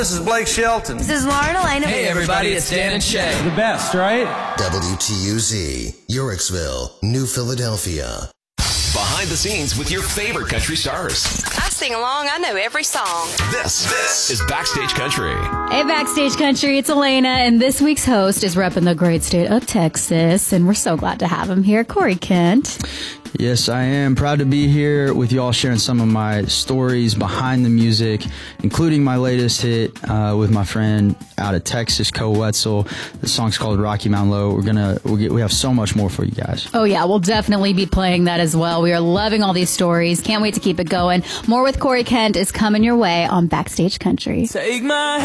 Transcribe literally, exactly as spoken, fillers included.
This is Blake Shelton. This is Lauren Elena. Hey everybody, it's Dan and Shay. The best, right? W T U Z, Yorksville, New Philadelphia. Behind the scenes with your favorite country stars. I sing along. I know every song. This, this is Backstage Country. Hey, Backstage Country, it's Elena, and this week's host is repping the great state of Texas, and we're so glad to have him here, Corey Kent. Yes, I am. Proud to be here with y'all sharing some of my stories behind the music, including my latest hit uh, with my friend out of Texas, Co Wetzel. The song's called Rocky Mountain Low. We're gonna we'll get, we have so much more for you guys. Oh, yeah, we'll definitely be playing that as well. We are loving all these stories. Can't wait to keep it going. More with Corey Kent is coming your way on Backstage Country. Take my